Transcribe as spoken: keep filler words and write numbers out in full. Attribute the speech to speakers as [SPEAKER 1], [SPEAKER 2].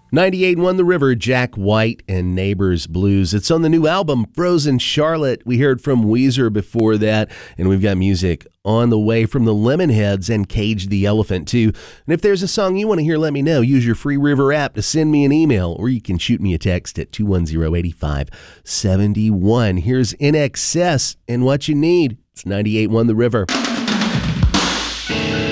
[SPEAKER 1] ninety-eight point one The River, Jack White and Neighbors Blues. It's on the new album, Frozen Charlotte. We heard from Weezer before that, and we've got music on the way from the Lemonheads and Cage the Elephant, too. And if there's a song you want to hear, let me know. Use your Free River app to send me an email, or you can shoot me a text at two one zero, eight five seven one. Here's In Excess and What You Need. It's ninety-eight point one The River.